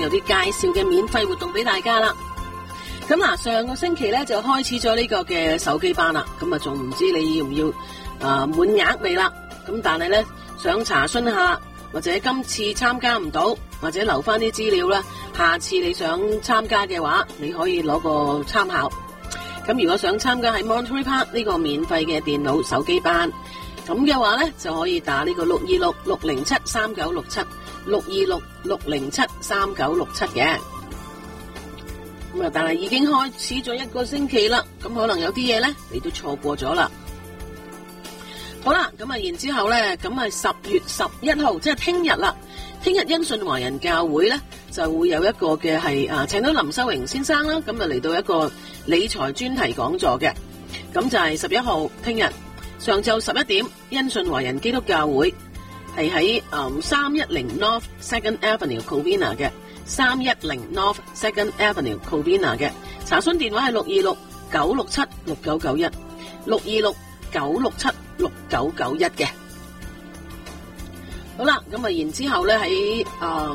有啲介紹嘅免費活動俾大家啦。咁嗱，上個星期咧就開始咗呢個嘅手機班啦，咁啊仲唔知你要唔要滿額未啦？咁但係咧想查詢下，或者今次參加唔到，或者留翻啲資料啦，下次你想參加嘅話，你可以攞個參考。咁如果想參加喺 Monterey Park 呢個免費嘅電腦手機班，咁嘅話咧就可以打呢個626-607-3967，626-607-3967嘅。咁啊，但係已經開始咗一個星期啦，咁可能有啲嘢咧，你都錯過咗啦。好啦，咁啊，然之後咧，咁啊10月11號，即係聽日啦。聽日因信華人教會咧就會有一個嘅係請到林修榮先生啦，咁啊嚟到一個理財專題講座嘅。咁就係11號聽日上晝11點，因信華人基督教會係喺310 North Second Avenue Covina 嘅。310 North Second Avenue Covina 嘅，查詢電話係626-967-6991 626-967-6991嘅。好啦，咁啊，然之後咧喺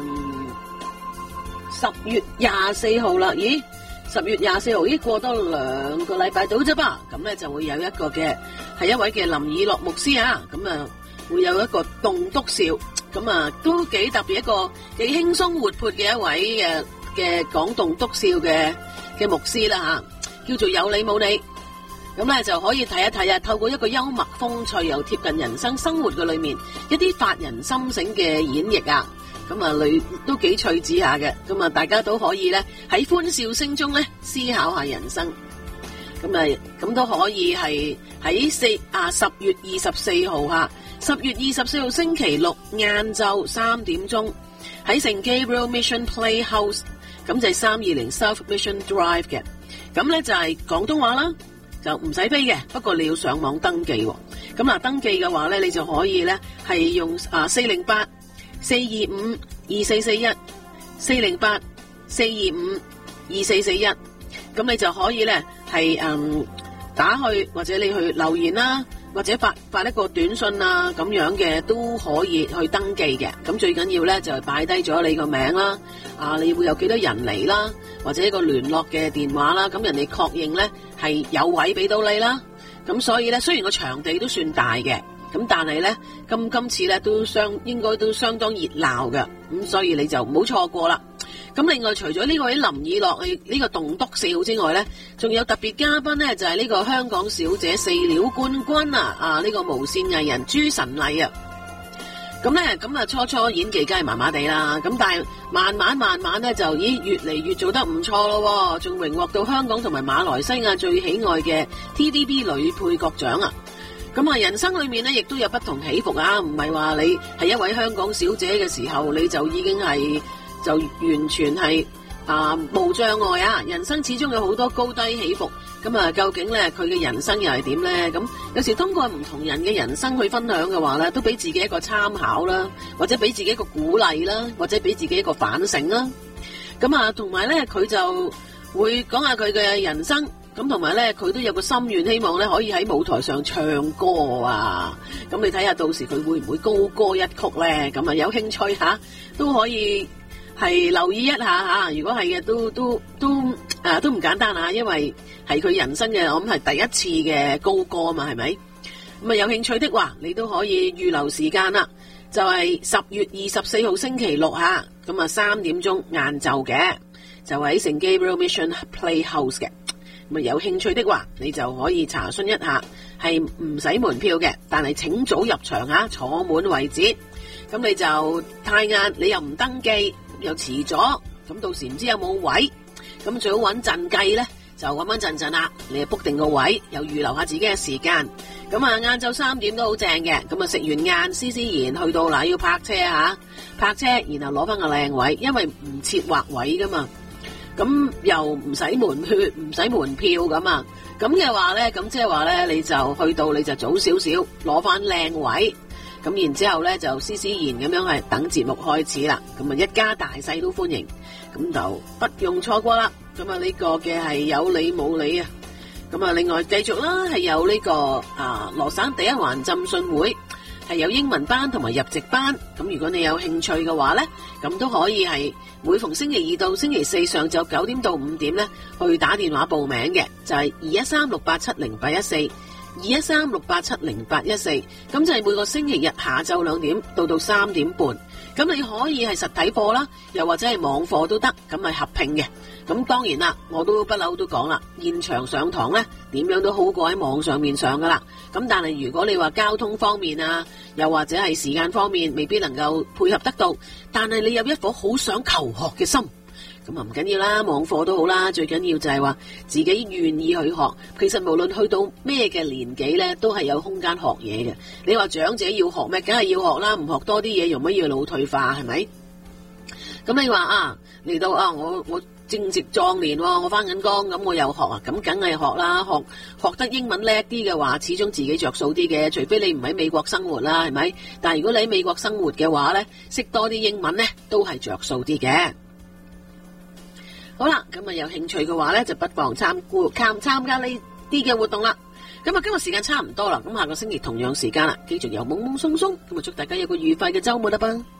10月24號啦，咦？10月24號，過多2個禮拜到啫噃，咁咧就會有一個嘅係一位嘅林以樂牧師啊，咁啊會有一個棟篤笑。咁啊，都幾特別，一個幾輕鬆活潑嘅一位嘅講棟篤笑嘅牧師啦吓，叫做有理冇理。咁咧就可以睇一睇啊，透過一個幽默風趣又貼近人生生活嘅裏面一啲發人心醒嘅演繹啊，咁啊都幾趣致下嘅。咁啊，大家都可以咧喺歡笑聲中咧思考下人生。咁都可以係喺10月24號吓。10月24號星期六晏晝3點鐘喺聖 Gabriel Mission Playhouse， 咁就係320 South Mission Drive 嘅。咁咧就係廣東話啦，就唔使飛嘅，不過你要上網登記。咁嗱，登記嘅話咧，你就可以咧係用408-425-2441 408-425-2441，咁你就可以咧係打去，或者你去留言啦，或者發一個短信啊，咁樣嘅都可以去登記嘅。咁最緊要咧就係擺低咗你個名啦，你會有幾多人嚟啦，或者一個聯絡嘅電話啦，咁人哋確認咧係有位俾到你啦。咁所以咧，雖然個場地都算大嘅，咁但係咧今次咧應該都相當熱鬧嘅，咁所以你就唔好錯過啦。咁另外除咗呢位林以樂呢個棟篤笑之外咧，仲有特別嘉賓咧，就係呢個香港小姐4料冠軍呢個無線藝人朱晨麗啊。咁初初演技梗係麻麻地啦，咁但係慢慢咧就越嚟越做得唔錯咯，仲榮獲到香港同埋馬來西亞最喜愛嘅 TVB 女配角獎啊。咁啊，人生裏面咧亦都有不同起伏啊，唔係話你係一位香港小姐嘅時候你就已經係就完全係無障礙啊！人生始終有好多高低起伏，咁啊，究竟咧佢嘅人生又係點咧？咁有時通過唔同人嘅人生去分享嘅話咧，都俾自己一個參考啦，或者俾自己一個鼓勵啦，或者俾自己一個反省啦。咁啊，同埋咧佢就會講下佢嘅人生，咁同埋咧佢都有個心願，希望咧可以喺舞台上唱歌啊！咁你睇下到時佢會唔會高歌一曲咧？咁啊，有興趣都可以係留意一下吓，如果係嘅都唔簡單啊，因為係佢人生嘅，我諗係第一次嘅高歌嘛，係咪？咁啊，有興趣的話，你都可以預留時間啦。就係10月24號星期六吓，咁啊3點鐘晏晝嘅，就喺聖 Gabriel Mission Playhouse 嘅。咁啊，有興趣的話，你就可以查詢一下，係唔使門票嘅，但係請早入場吓，坐滿為止。咁你就太晏，你又唔登記，又遲咗，咁到時唔知有冇位，咁最好穩陣計咧，就穩陣啦。你就 book 定個位，又預留下自己嘅時間。咁啊，晏晝3點都好正嘅。咁啊，食完晏，施然去到嗱要泊車吓，泊車，然後攞翻個靚位，因為唔設劃位噶嘛。咁又唔使門票咁啊。咁嘅話咧，咁即係話咧，你就去到你就早少少攞翻靚位。咁然之後咧就施然咁樣係等節目開始啦，咁啊一家大細都歡迎，咁就不用錯過啦。咁啊呢個嘅係有理冇理啊。咁啊另外繼續啦，係有呢個羅省第一環浸信會係有英文班同埋入籍班。咁如果你有興趣嘅話呢，咁都可以係每逢星期二到星期四上晝9點到5點呢，去打電話報名嘅，就係213-687-0814，213-687-0814，咁就係每個星期日下晝2點到3點半。咁你可以係實體課啦，又或者係網課都得，咁係合併嘅。咁當然啦，我都不嬲都講啦，現場上堂呢點樣都好過喺網上面上噶啦。咁但係如果你話交通方面啊，又或者係時間方面未必能夠配合得到，但係你有一顆好想求學嘅心，咁啊唔緊要啦，網課都好啦，最緊要就係話自己願意去學。其實無論去到咩嘅年紀咧，都係有空間學嘢嘅。你話長者要學咩？梗係要學啦，唔學多啲嘢，容乜要腦退化係咪？咁你話啊，嚟到啊，我正值壯年，我翻緊工，咁我又學啊，咁梗係學啦，學得英文叻啲嘅話，始終自己着數啲嘅，除非你唔喺美國生活啦，係咪？但係如果你喺美國生活嘅話咧，識多啲英文咧，都係着數啲嘅。好啦，咁啊有興趣嘅話咧，就不妨參加呢啲嘅活動啦。咁啊今日時間差唔多啦，咁下個星期同樣時間啦，繼續由懵懵鬆鬆，咁啊祝大家有個愉快嘅周末啦噃。